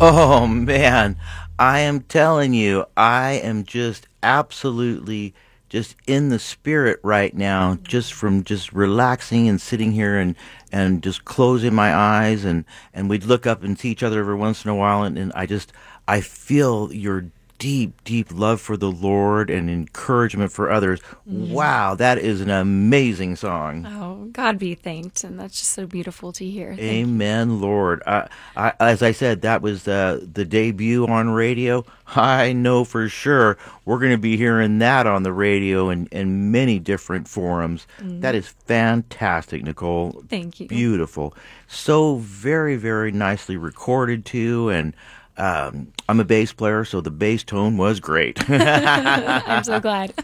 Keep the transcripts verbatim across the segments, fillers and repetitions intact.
Oh man, I am telling you, I am just absolutely just in the spirit right now, just from just relaxing and sitting here and and just closing my eyes and and we'd look up and see each other every once in a while and, and I just I feel your deep, deep love for the Lord and encouragement for others. Mm. Wow, that is an amazing song. Oh, God be thanked. And that's just so beautiful to hear. Thank you. Amen, Lord. I, I, as I said, that was the the debut on radio. I know for sure we're going to be hearing that on the radio in, in many different forums. That Mm. is fantastic, Nicole. Thank you. Beautiful. So very, very nicely recorded too. And um, I'm a bass player, so the bass tone was great. I'm so glad.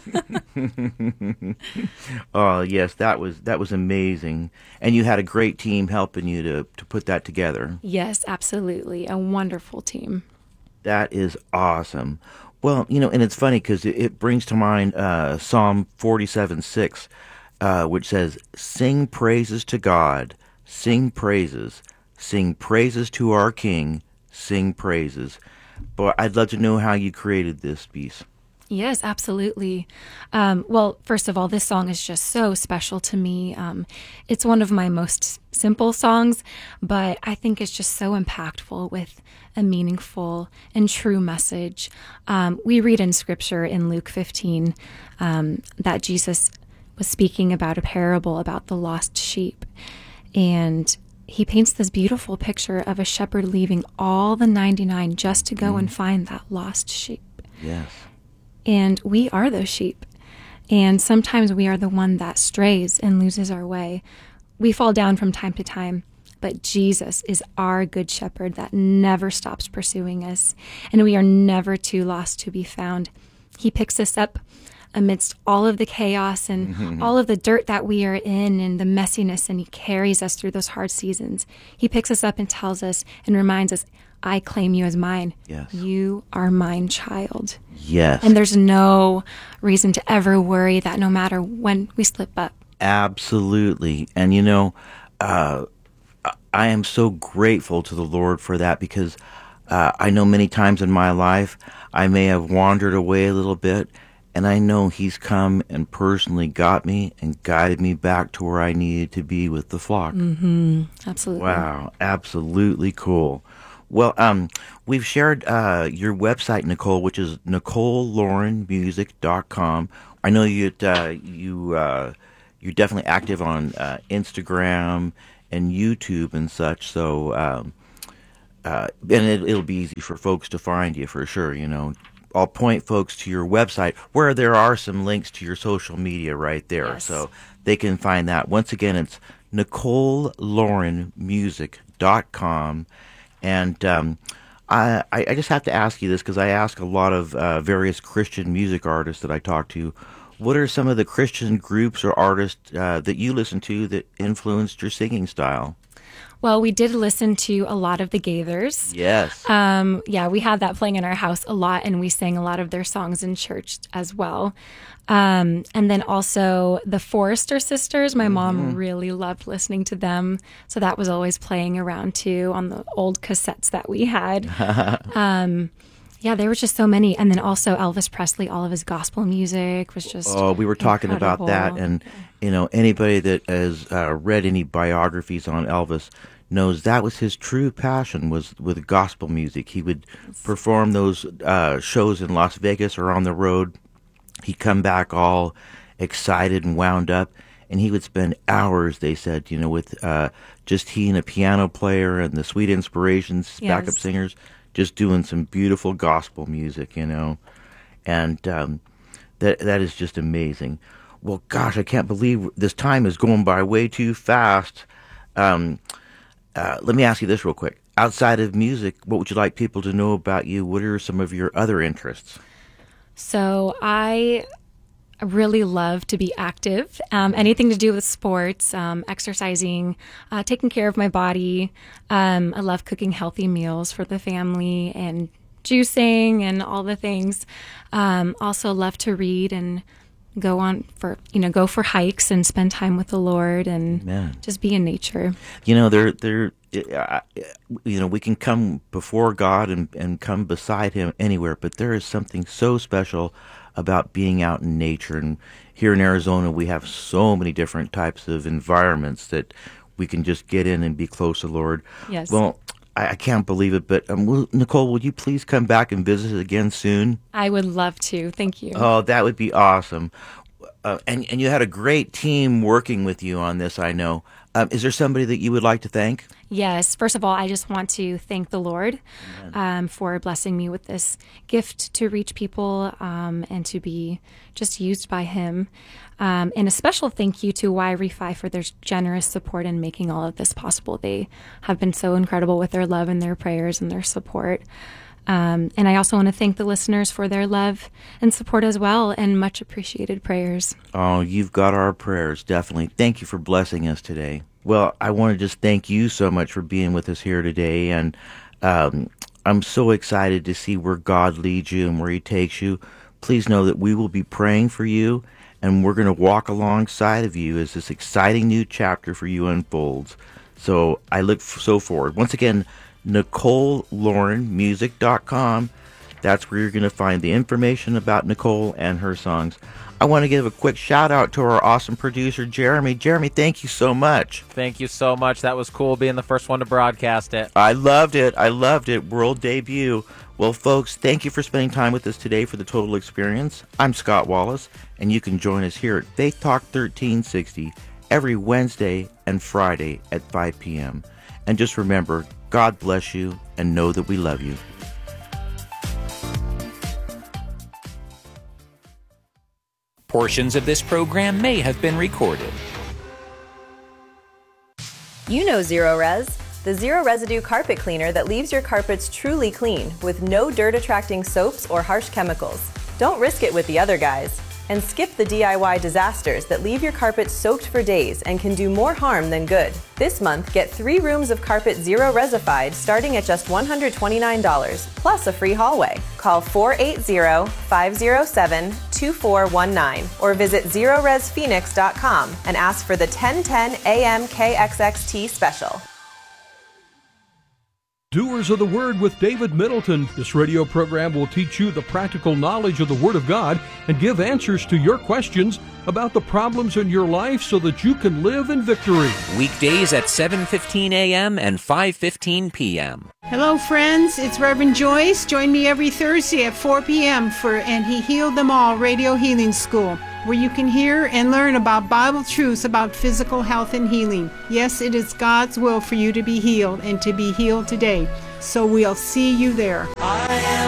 Oh yes, that was that was amazing, and you had a great team helping you to to put that together. Yes, absolutely. A wonderful team. That is awesome. Well, you know, and it's funny because it, it brings to mind uh, Psalm forty-seven six, uh, which says, "Sing praises to God, sing praises, sing praises to our King, sing praises." But I'd love to know how you created this piece. Yes, absolutely. Um, well, first of all, this song is just so special to me. Um, it's one of my most simple songs, but I think it's just so impactful with a meaningful and true message. Um, we read in scripture in Luke fifteen um, that Jesus was speaking about a parable about the lost sheep. And he paints this beautiful picture of a shepherd leaving all the ninety-nine just to go and find that lost sheep. Yes. And we are those sheep. And sometimes we are the one that strays and loses our way. We fall down from time to time, but Jesus is our good shepherd that never stops pursuing us. And we are never too lost to be found. He picks us up amidst all of the chaos and all of the dirt that we are in and the messiness, and he carries us through those hard seasons. He picks us up and tells us and reminds us, I claim you as mine. Yes. You are mine, child. Yes. And there's no reason to ever worry that no matter when we slip up. Absolutely. And you know, uh, I am so grateful to the Lord for that because uh, I know many times in my life I may have wandered away a little bit, and I know He's come and personally got me and guided me back to where I needed to be with the flock. Mm-hmm. Absolutely. Wow, absolutely cool. Well, um, we've shared uh, your website, Nicole, which is nicole lauren music dot com. I know you uh, you uh, you're definitely active on uh, Instagram and YouTube and such. So, um, uh, and it, it'll be easy for folks to find you for sure. You know, I'll point folks to your website where there are some links to your social media right there, Yes. so they can find that. Once again, it's nicole lauren music dot com. And um, I, I just have to ask you this because I ask a lot of uh, various Christian music artists that I talk to. What are some of the Christian groups or artists uh, that you listen to that influenced your singing style? Well, we did listen to a lot of the Gaithers. Yes. Um, yeah, we had that playing in our house a lot, and we sang a lot of their songs in church as well. Um, and then also the Forrester Sisters. My mom really loved listening to them, so that was always playing around too on the old cassettes that we had. um, yeah, there were just so many. And then also Elvis Presley, all of his gospel music was just Oh, we were talking about that, incredible. and you know, anybody that has uh, read any biographies on Elvis knows that was his true passion was with gospel music. He would perform those uh, shows in Las Vegas or on the road. He'd come back all excited and wound up, and he would spend hours, they said, you know, with uh, just he and a piano player and the Sweet Inspirations backup Yes. singers, just doing some beautiful gospel music, you know, and um, that that is just amazing. Well, gosh, I can't believe this time is going by way too fast. Um, uh, let me ask you this real quick. Outside of music, what would you like people to know about you? What are some of your other interests? So I really love to be active. Um, anything to do with sports, um, exercising, uh, taking care of my body. Um, I love cooking healthy meals for the family and juicing and all the things. Um, also love to read and go on for, you know, go for hikes and spend time with the Lord and Man. just be in nature. You know, there there it, I, you know, we can come before God and, and come beside Him anywhere, but there is something so special about being out in nature. And here in Arizona, we have so many different types of environments that we can just get in and be close to the Lord. Yes. Well, I, I can't believe it, but um, will, Nicole, would you please come back and visit again soon? I would love to. Thank you. Oh, that would be awesome. Uh, and, and you had a great team working with you on this, I know. Um, is there somebody that you would like to thank? Yes. First of all, I just want to thank the Lord um, for blessing me with this gift to reach people um, and to be just used by Him. Um, and a special thank you to Y Refi for their generous support in making all of this possible. They have been so incredible with their love and their prayers and their support. Um, and I also want to thank the listeners for their love and support as well, and much appreciated prayers. Oh, you've got our prayers, definitely. Thank you for blessing us today. Well, I want to just thank you so much for being with us here today, and um, I'm so excited to see where God leads you and where He takes you. Please know that we will be praying for you, and we're going to walk alongside of you as this exciting new chapter for you unfolds. So I look f- so forward. Once again, Nicole Lauren Music dot com. That's where you're going to find the information about Nicole and her songs. I want to give a quick shout out to our awesome producer, Jeremy. Jeremy, thank you so much. Thank you so much. That was cool being the first one to broadcast it. I loved it. I loved it. World debut. Well, folks, thank you for spending time with us today for the Total Experience. I'm Scott Wallace, and you can join us here at Faith Talk thirteen sixty every Wednesday and Friday at five p.m. And just remember, God bless you, and know that we love you. Portions of this program may have been recorded. You know Zero Res, the zero residue carpet cleaner that leaves your carpets truly clean with no dirt-attracting soaps or harsh chemicals. Don't risk it with the other guys. And skip the D I Y disasters that leave your carpet soaked for days and can do more harm than good. This month, get three rooms of carpet Zero Resified starting at just one hundred twenty-nine dollars, plus a free hallway. Call four eight zero, five zero seven, two four one nine or visit zero res phoenix dot com and ask for the ten ten A M K X X T special. Doers of the Word with David Middleton. This radio program will teach you the practical knowledge of the Word of God and give answers to your questions about the problems in your life so that you can live in victory. Weekdays at seven fifteen a.m. and five fifteen p.m. Hello, friends. It's Reverend Joyce. Join me every Thursday at four p.m. for And He Healed Them All Radio Healing School, where you can hear and learn about Bible truths about physical health and healing. Yes, it is God's will for you to be healed and to be healed today. So we'll see you there. I am